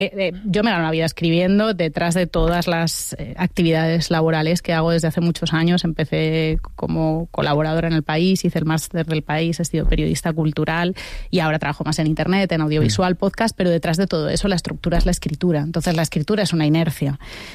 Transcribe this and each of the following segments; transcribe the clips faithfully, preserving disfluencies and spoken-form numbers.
Eh, yo me gano la vida escribiendo. Detrás de todas las eh, actividades laborales que hago desde hace muchos años, empecé como colaboradora en El País, hice el máster del País, he sido periodista cultural y ahora trabajo más en internet, en audiovisual, podcast, pero detrás de todo eso la estructura es la escritura. Entonces la escritura es una inercia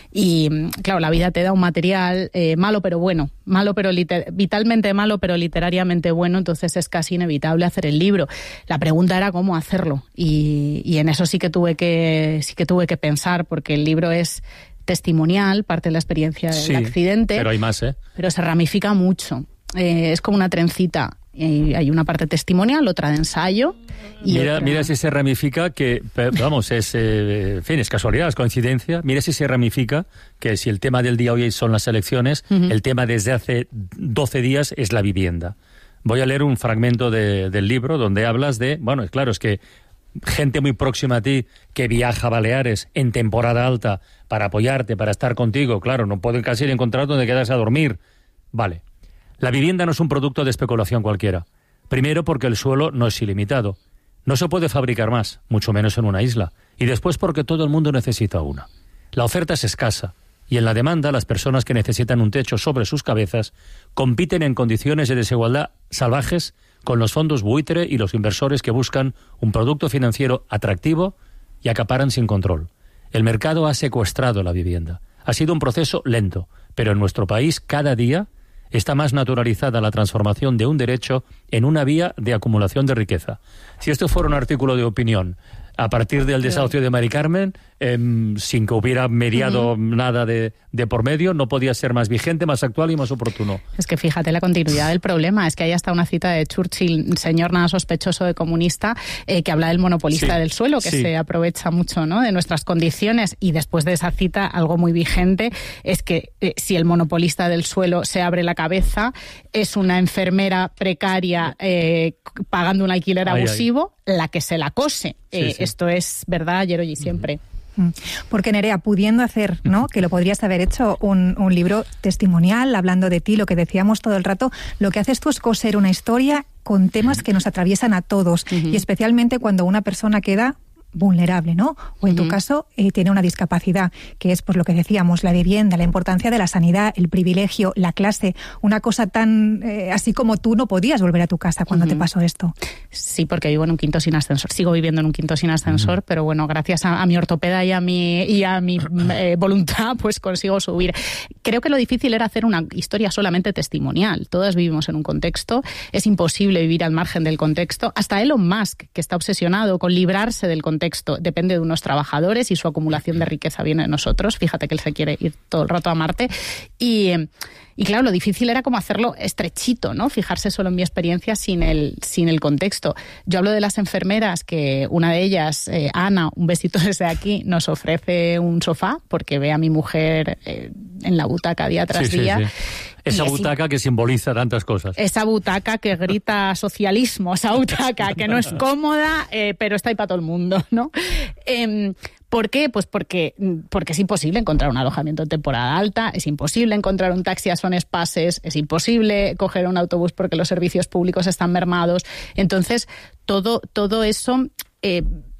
y claro, la vida te da un material eh, malo pero bueno, malo pero liter- vitalmente malo pero literariamente bueno, entonces es casi inevitable hacer el libro. La pregunta era cómo hacerlo y, y en eso sí que tuve que sí que tuve que pensar, porque el libro es testimonial, parte de la experiencia del sí, accidente. Pero hay más, ¿eh? Pero se ramifica mucho. Eh, es como una trencita. Eh, hay una parte testimonial, otra de ensayo. Y mira, otra... mira si se ramifica que, vamos, es, eh, en fin, es casualidad, es coincidencia. Mira si se ramifica que si el tema del día hoy son las elecciones, uh-huh. el tema desde hace doce días es la vivienda. Voy a leer un fragmento de, del libro donde hablas de, bueno, claro, es que gente muy próxima a ti que viaja a Baleares en temporada alta para apoyarte, para estar contigo, claro, no pueden casi encontrar donde quedarse a dormir. Vale. La vivienda no es un producto de especulación cualquiera. Primero porque el suelo no es ilimitado. No se puede fabricar más, mucho menos en una isla. Y después porque todo el mundo necesita una. La oferta es escasa. Y en la demanda, las personas que necesitan un techo sobre sus cabezas compiten en condiciones de desigualdad salvajes con los fondos buitre y los inversores que buscan un producto financiero atractivo y acaparan sin control. El mercado ha secuestrado la vivienda. Ha sido un proceso lento, pero en nuestro país cada día está más naturalizada la transformación de un derecho en una vía de acumulación de riqueza. Si esto fuera un artículo de opinión, a partir del desahucio de Mari Carmen, eh, sin que hubiera mediado uh-huh. nada de, de por medio, no podía ser más vigente, más actual y más oportuno. Es que fíjate la continuidad del problema, es que hay hasta una cita de Churchill, señor nada sospechoso de comunista, eh, que habla del monopolista sí, del suelo, que sí. se aprovecha mucho, ¿no?, de nuestras condiciones, y después de esa cita, algo muy vigente, es que eh, si el monopolista del suelo se abre la cabeza, es una enfermera precaria eh, pagando un alquiler ay, abusivo, ay. la que se la cose. Sí, eh, sí. Esto es verdad ayer, hoy y siempre. Porque Nerea, pudiendo hacer, ¿no?, que lo podrías haber hecho un, un libro testimonial, hablando de ti, lo que decíamos todo el rato, lo que haces tú es coser una historia con temas que nos atraviesan a todos, uh-huh. y especialmente cuando una persona queda vulnerable, ¿no? O en uh-huh. tu caso, eh, tiene una discapacidad, que es pues lo que decíamos, la vivienda, la importancia de la sanidad, el privilegio, la clase, una cosa tan eh, así como tú no podías volver a tu casa cuando uh-huh. te pasó esto. Sí, porque vivo en un quinto sin ascensor. Sigo viviendo en un quinto sin ascensor, uh-huh. pero bueno, gracias a, a mi ortopeda y a mi, y a mi eh, voluntad, pues consigo subir. Creo que lo difícil era hacer una historia solamente testimonial. Todas vivimos en un contexto, es imposible vivir al margen del contexto. Hasta Elon Musk, que está obsesionado con librarse del contexto, depende de unos trabajadores y su acumulación de riqueza viene de nosotros. Fíjate que él se quiere ir todo el rato a Marte. Y, y claro, lo difícil era como hacerlo estrechito, ¿no? Fijarse solo en mi experiencia sin el, sin el contexto. Yo hablo de las enfermeras, que una de ellas, eh, Ana, un besito desde aquí, nos ofrece un sofá porque ve a mi mujer eh, en la butaca día tras sí, día. Sí, sí. Esa y butaca es, que simboliza tantas cosas. Esa butaca que grita socialismo, esa butaca que no es cómoda, eh, pero está ahí para todo el mundo, ¿no? Eh, ¿Por qué? Pues porque, porque es imposible encontrar un alojamiento en temporada alta, es imposible encontrar un taxi a Son Espases, es imposible coger un autobús porque los servicios públicos están mermados. Entonces, todo, todo eso... Eh,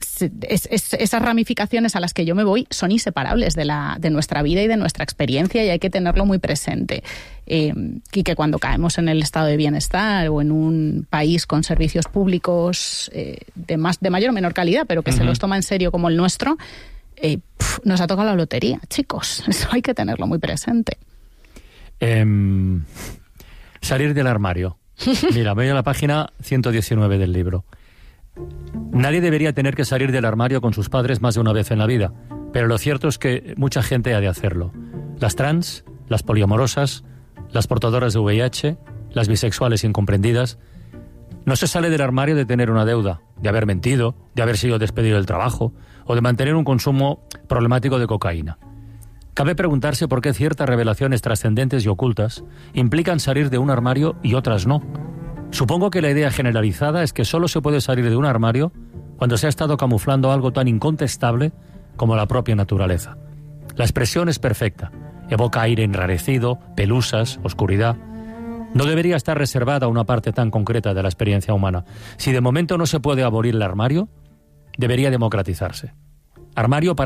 Es, es, esas ramificaciones a las que yo me voy son inseparables de, la, de nuestra vida y de nuestra experiencia, y hay que tenerlo muy presente. Eh, y que cuando caemos en el estado de bienestar o en un país con servicios públicos eh, de, más, de mayor o menor calidad, pero que uh-huh. se los toma en serio como el nuestro, eh, pf, nos ha tocado la lotería, chicos. Eso hay que tenerlo muy presente. Eh, salir del armario. Mira, voy a la página ciento diecinueve del libro. Nadie debería tener que salir del armario con sus padres más de una vez en la vida, pero lo cierto es que mucha gente ha de hacerlo. Las trans, las poliamorosas, las portadoras de V I H, las bisexuales incomprendidas. No se sale del armario de tener una deuda, de haber mentido, de haber sido despedido del trabajo o de mantener un consumo problemático de cocaína. Cabe preguntarse por qué ciertas revelaciones trascendentes y ocultas implican salir de un armario y otras no. Supongo que la idea generalizada es que solo se puede salir de un armario cuando se ha estado camuflando algo tan incontestable como la propia naturaleza. La expresión es perfecta, evoca aire enrarecido, pelusas, oscuridad. No debería estar reservada a una parte tan concreta de la experiencia humana. Si de momento no se puede abolir el armario, debería democratizarse. armario para